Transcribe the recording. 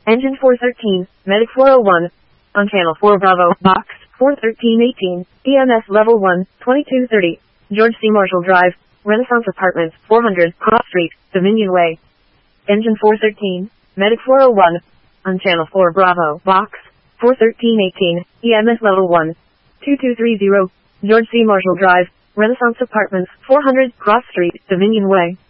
Engine 413, Medic 401. On Channel 4 Bravo, Box 41318, EMS Level 1, 2230. George C. Marshall Drive, Renaissance Apartments, 400, Cross Street, Dominion Way. Engine 413, Medic 401. On Channel 4 Bravo, Box 41318, EMS Level 1, 2230. George C. Marshall Drive, Renaissance Apartments, 400, Cross Street, Dominion Way.